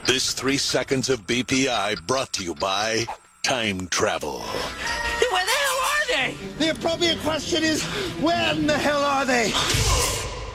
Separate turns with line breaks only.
This 3 seconds of BPI brought to you by Time Travel.
Where the hell are they?
The appropriate question is, where in the hell are they?